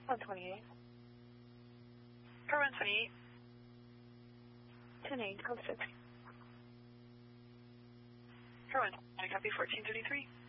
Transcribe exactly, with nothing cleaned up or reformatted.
one twenty-eight. Car one twenty-eight. ten eight, code six. Car one twenty, copy fourteen thirty-three.